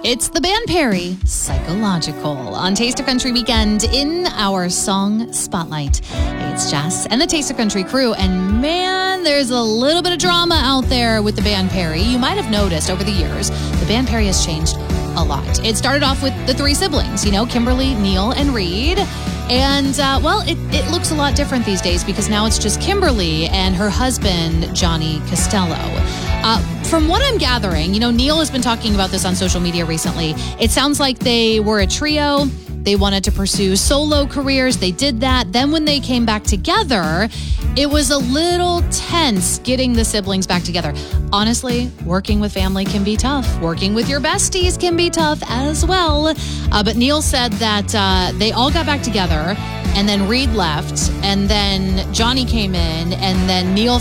It's the band Perry, Psychological, on Taste of Country Weekend in our Song Spotlight. Hey, it's Jess and the Taste of Country crew, and man, there's a little bit of drama out there with the band Perry. You might have noticed over the years, the band Perry has changed a lot. It started off with the three siblings, Kimberly, Neil, and Reed. And, it looks a lot different these days because now it's just Kimberly and her husband, Johnny Costello. From what I'm gathering, Neil has been talking about this on social media recently. It sounds like they were a trio. They wanted to pursue solo careers. They did that. Then when they came back together, it was a little tense getting the siblings back together. Honestly, working with family can be tough. Working with your besties can be tough as well. But Neil said that they all got back together, and then Reed left, and then Johnny came in, and then Neil